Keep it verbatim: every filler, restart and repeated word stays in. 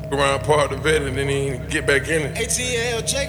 around, park the vet, and then he get back in it. A T L J